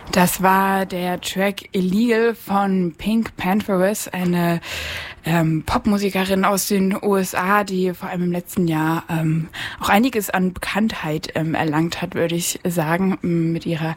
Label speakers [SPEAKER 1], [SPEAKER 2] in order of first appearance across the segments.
[SPEAKER 1] Das war der Track Illegal von Pink Pantheress, eine Popmusikerin aus den USA, die vor allem im letzten Jahr auch einiges an Bekanntheit erlangt hat, würde ich sagen, mit ihrer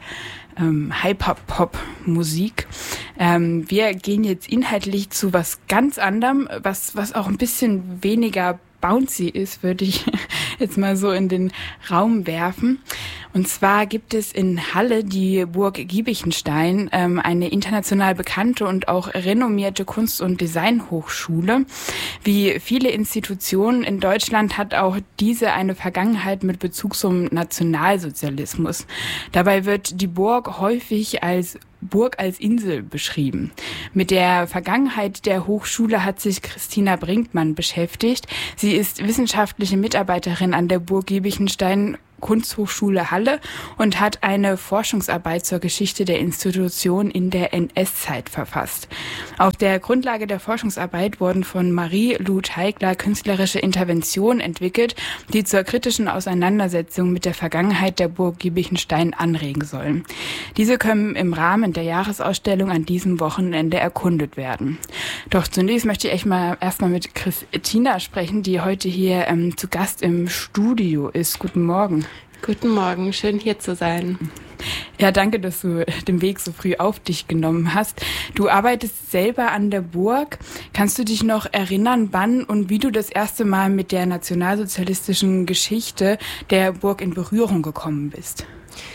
[SPEAKER 1] Hyper-Pop-Musik. Wir gehen jetzt inhaltlich zu was ganz anderem, was auch ein bisschen weniger bouncy ist, würde ich jetzt mal so in den Raum werfen. Und zwar gibt es in Halle die Burg Giebichenstein, eine international bekannte und auch renommierte Kunst- und Designhochschule. Wie viele Institutionen in Deutschland hat auch diese eine Vergangenheit mit Bezug zum Nationalsozialismus. Dabei wird die Burg häufig als Burg als Insel beschrieben. Mit der Vergangenheit der Hochschule hat sich Christina Brinkmann beschäftigt. Sie ist wissenschaftliche Mitarbeiterin an der Burg Giebichenstein Kunsthochschule Halle und hat eine Forschungsarbeit zur Geschichte der Institution in der NS-Zeit verfasst. Auf der Grundlage der Forschungsarbeit wurden von Marie-Lou Teigler künstlerische Interventionen entwickelt, die zur kritischen Auseinandersetzung mit der Vergangenheit der Burg Giebichenstein anregen sollen. Diese können im Rahmen der Jahresausstellung an diesem Wochenende erkundet werden. Doch zunächst möchte ich erstmal mit Christina sprechen, die heute hier zu Gast im Studio ist. Guten Morgen.
[SPEAKER 2] Guten Morgen, schön hier zu sein.
[SPEAKER 1] Ja, danke, dass du den Weg so früh auf dich genommen hast. Du arbeitest selber an der Burg. Kannst du dich noch erinnern, wann und wie du das erste Mal mit der nationalsozialistischen Geschichte der Burg in Berührung gekommen bist?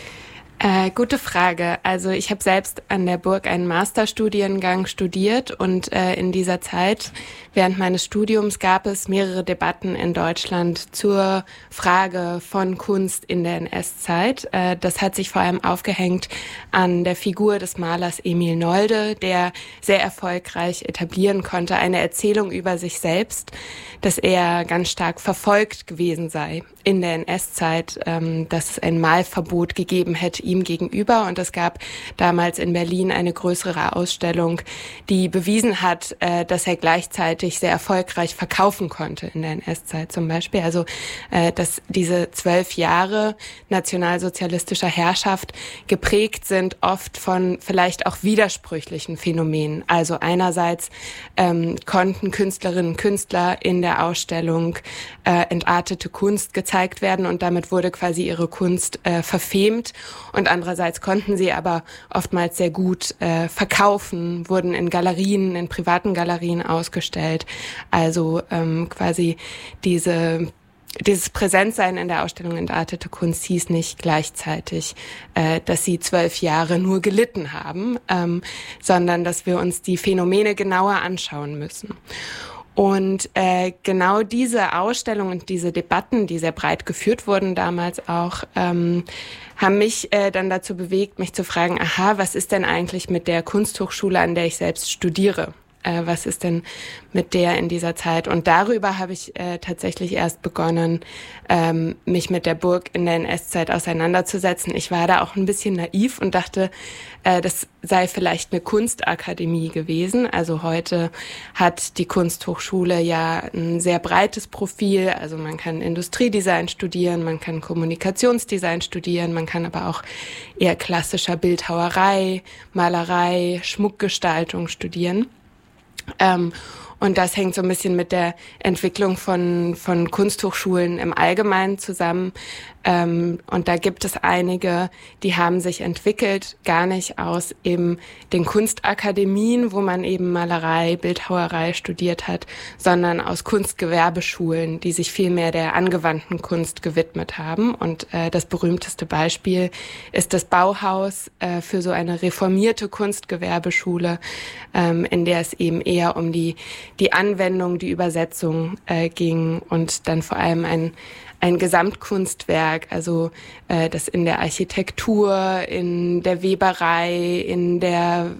[SPEAKER 2] Gute Frage. Also ich habe selbst an der Burg einen Masterstudiengang studiert und in dieser Zeit, während meines Studiums, gab es mehrere Debatten in Deutschland zur Frage von Kunst in der NS-Zeit. Das hat sich vor allem aufgehängt an der Figur des Malers Emil Nolde, der sehr erfolgreich etablieren konnte, eine Erzählung über sich selbst, dass er ganz stark verfolgt gewesen sei in der NS-Zeit, dass es ein Malverbot gegeben hätte ihm gegenüber. Und es gab damals in Berlin eine größere Ausstellung, die bewiesen hat, dass er gleichzeitig sehr erfolgreich verkaufen konnte in der NS-Zeit zum Beispiel. Also dass diese 12 Jahre nationalsozialistischer Herrschaft geprägt sind oft von vielleicht auch widersprüchlichen Phänomenen. Also einerseits konnten Künstlerinnen und Künstler in der Ausstellung entartete Kunst gezeigt werden und damit wurde quasi ihre Kunst verfemt. Und andererseits konnten sie aber oftmals sehr gut verkaufen, wurden in Galerien, in privaten Galerien ausgestellt. Also quasi dieses Präsentsein in der Ausstellung entartete Kunst hieß nicht gleichzeitig, dass sie 12 Jahre nur gelitten haben, sondern dass wir uns die Phänomene genauer anschauen müssen. Und genau diese Ausstellung und diese Debatten, die sehr breit geführt wurden damals auch, haben mich dann dazu bewegt, mich zu fragen, was ist denn eigentlich mit der Kunsthochschule, an der ich selbst studiere? Was ist denn mit der in dieser Zeit? Und darüber habe ich tatsächlich erst begonnen, mich mit der Burg in der NS-Zeit auseinanderzusetzen. Ich war da auch ein bisschen naiv und dachte, das sei vielleicht eine Kunstakademie gewesen. Also heute hat die Kunsthochschule ja ein sehr breites Profil. Also man kann Industriedesign studieren, man kann Kommunikationsdesign studieren, man kann aber auch eher klassischer Bildhauerei, Malerei, Schmuckgestaltung studieren. Und das hängt so ein bisschen mit der Entwicklung von Kunsthochschulen im Allgemeinen zusammen. Und da gibt es einige, die haben sich entwickelt, gar nicht aus eben den Kunstakademien, wo man eben Malerei, Bildhauerei studiert hat, sondern aus Kunstgewerbeschulen, die sich viel mehr der angewandten Kunst gewidmet haben. Und das berühmteste Beispiel ist das Bauhaus für so eine reformierte Kunstgewerbeschule, in der es eben eher um die Anwendung, die Übersetzung ging und dann vor allem ein Gesamtkunstwerk, also das in der Architektur, in der Weberei, in der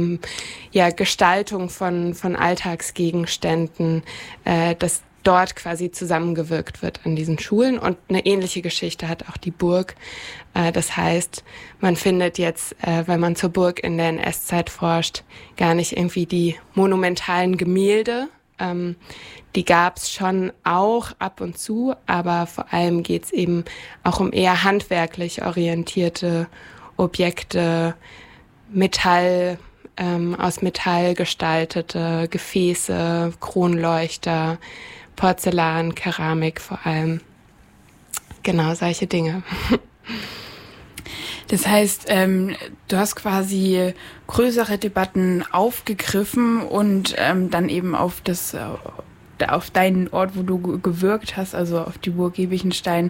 [SPEAKER 2] Gestaltung von Alltagsgegenständen, das dort quasi zusammengewirkt wird an diesen Schulen. Und eine ähnliche Geschichte hat auch die Burg. Das heißt, man findet jetzt, wenn man zur Burg in der NS-Zeit forscht, gar nicht irgendwie die monumentalen Gemälde. Die gab's schon auch ab und zu, aber vor allem geht's eben auch um eher handwerklich orientierte Objekte, aus Metall gestaltete Gefäße, Kronleuchter, Porzellan, Keramik vor allem. Genau, solche Dinge.
[SPEAKER 1] Das heißt, du hast quasi größere Debatten aufgegriffen und dann eben auf deinen Ort, wo du gewirkt hast, also auf die Burg Giebichenstein,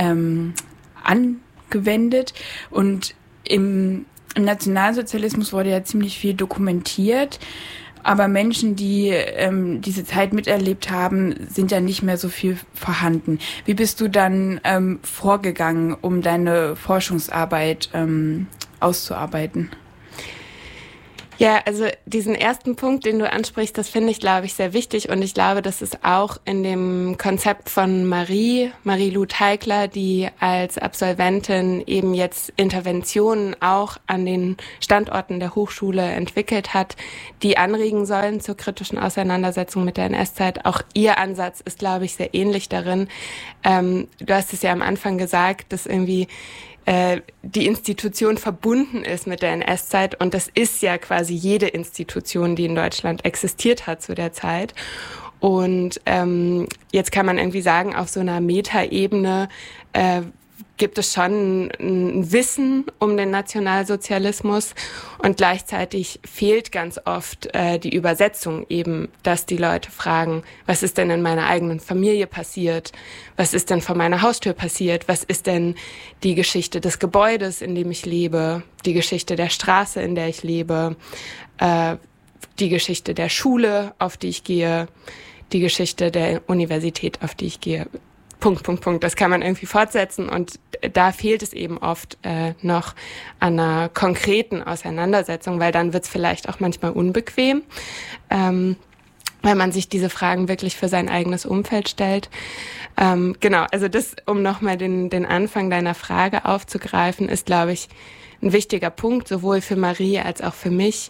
[SPEAKER 1] angewendet. Und im Nationalsozialismus wurde ja ziemlich viel dokumentiert, aber Menschen, die diese Zeit miterlebt haben, sind ja nicht mehr so viel vorhanden. Wie bist du dann vorgegangen, um deine Forschungsarbeit auszuarbeiten?
[SPEAKER 2] Ja, also diesen ersten Punkt, den du ansprichst, das finde ich, glaube ich, sehr wichtig. Und ich glaube, das ist auch in dem Konzept von Marie-Lou Teigler, die als Absolventin eben jetzt Interventionen auch an den Standorten der Hochschule entwickelt hat, die anregen sollen zur kritischen Auseinandersetzung mit der NS-Zeit. Auch ihr Ansatz ist, glaube ich, sehr ähnlich darin. Du hast es ja am Anfang gesagt, dass irgendwie die Institution verbunden ist mit der NS-Zeit, und das ist ja quasi jede Institution, die in Deutschland existiert hat zu der Zeit. Und jetzt kann man irgendwie sagen, auf so einer Metaebene gibt es schon ein Wissen um den Nationalsozialismus, und gleichzeitig fehlt ganz oft die Übersetzung eben, dass die Leute fragen, was ist denn in meiner eigenen Familie passiert? Was ist denn vor meiner Haustür passiert? Was ist denn die Geschichte des Gebäudes, in dem ich lebe? Die Geschichte der Straße, in der ich lebe? Die Geschichte der Schule, auf die ich gehe? Die Geschichte der Universität, auf die ich gehe? Punkt. Das kann man irgendwie fortsetzen, und da fehlt es eben oft noch an einer konkreten Auseinandersetzung, weil dann wird es vielleicht auch manchmal unbequem, weil man sich diese Fragen wirklich für sein eigenes Umfeld stellt. Genau, also das, um nochmal den Anfang deiner Frage aufzugreifen, ist, glaube ich, ein wichtiger Punkt, sowohl für Marie als auch für mich.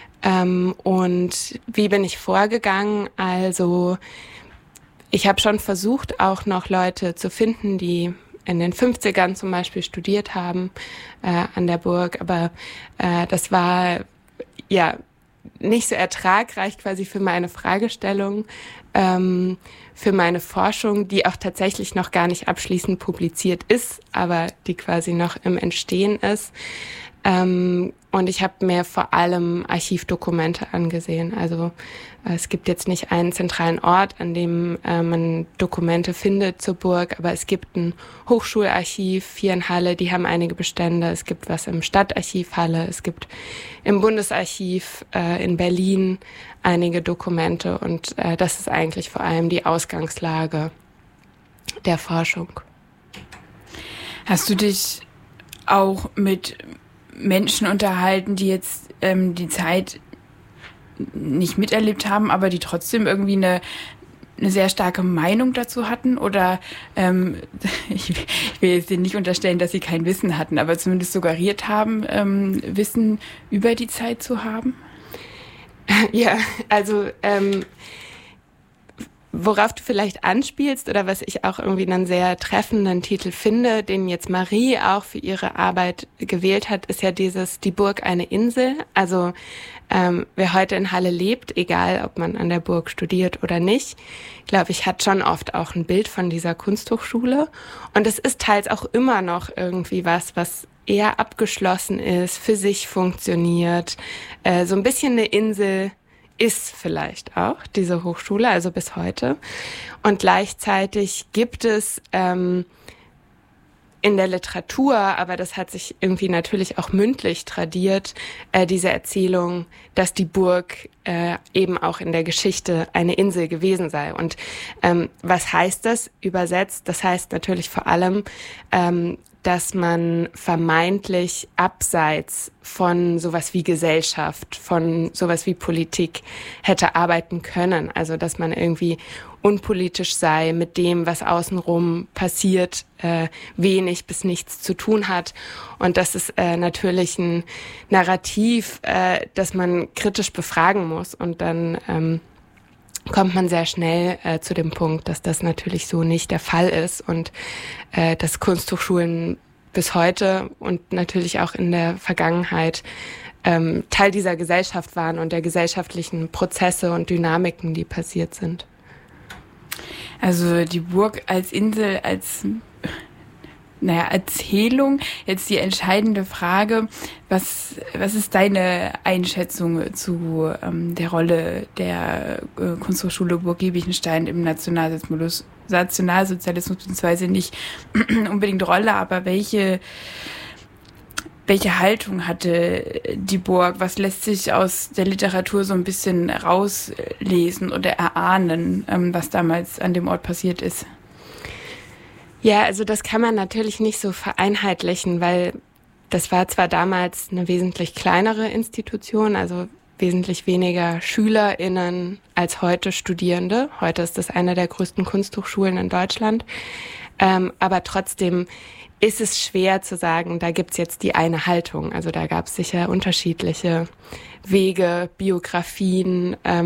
[SPEAKER 2] Und wie bin ich vorgegangen? Also ich habe schon versucht, auch noch Leute zu finden, die in den 50ern zum Beispiel studiert haben an der Burg, aber das war ja nicht so ertragreich quasi für meine Fragestellung, für meine Forschung, die auch tatsächlich noch gar nicht abschließend publiziert ist, aber die quasi noch im Entstehen ist. Und ich habe mir vor allem Archivdokumente angesehen. Also es gibt jetzt nicht einen zentralen Ort, an dem man Dokumente findet zur Burg, aber es gibt ein Hochschularchiv hier in Halle, die haben einige Bestände. Es gibt was im Stadtarchiv Halle, es gibt im Bundesarchiv in Berlin einige Dokumente, und das ist eigentlich vor allem die Ausgangslage der Forschung.
[SPEAKER 1] Hast du dich auch mit Menschen unterhalten, die jetzt die Zeit nicht miterlebt haben, aber die trotzdem irgendwie eine sehr starke Meinung dazu hatten? Oder ich will jetzt denen nicht unterstellen, dass sie kein Wissen hatten, aber zumindest suggeriert haben, Wissen über die Zeit zu haben?
[SPEAKER 2] Ja, also worauf du vielleicht anspielst, oder was ich auch irgendwie einen sehr treffenden Titel finde, den jetzt Marie auch für ihre Arbeit gewählt hat, ist ja die Burg eine Insel. Also wer heute in Halle lebt, egal ob man an der Burg studiert oder nicht, glaube ich, hat schon oft auch ein Bild von dieser Kunsthochschule. Und es ist teils auch immer noch irgendwie was eher abgeschlossen ist, für sich funktioniert, so ein bisschen eine Insel ist vielleicht auch diese Hochschule, also bis heute. Und gleichzeitig gibt es in der Literatur, aber das hat sich irgendwie natürlich auch mündlich tradiert, diese Erzählung, dass die Burg eben auch in der Geschichte eine Insel gewesen sei. Und was heißt das übersetzt? Das heißt natürlich vor allem, dass man vermeintlich abseits von sowas wie Gesellschaft, von sowas wie Politik hätte arbeiten können. Also dass man irgendwie unpolitisch sei, mit dem, was außenrum passiert, wenig bis nichts zu tun hat. Und das ist natürlich ein Narrativ, das man kritisch befragen muss. Und dann kommt man sehr schnell zu dem Punkt, dass das natürlich so nicht der Fall ist, und dass Kunsthochschulen bis heute und natürlich auch in der Vergangenheit Teil dieser Gesellschaft waren und der gesellschaftlichen Prozesse und Dynamiken, die passiert sind.
[SPEAKER 1] Also die Burg als Insel, als Erzählung. Jetzt die entscheidende Frage, was ist deine Einschätzung zu der Rolle der Kunsthochschule Burg Giebichenstein im Nationalsozialismus, beziehungsweise nicht unbedingt Rolle, aber welche Haltung hatte die Burg? Was lässt sich aus der Literatur so ein bisschen rauslesen oder erahnen, was damals an dem Ort passiert ist?
[SPEAKER 2] Ja, also das kann man natürlich nicht so vereinheitlichen, weil das war zwar damals eine wesentlich kleinere Institution, also wesentlich weniger SchülerInnen als heute Studierende. Heute ist das eine der größten Kunsthochschulen in Deutschland. Aber trotzdem ist es schwer zu sagen, da gibt's jetzt die eine Haltung. Also da gab's sicher unterschiedliche Wege, Biografien,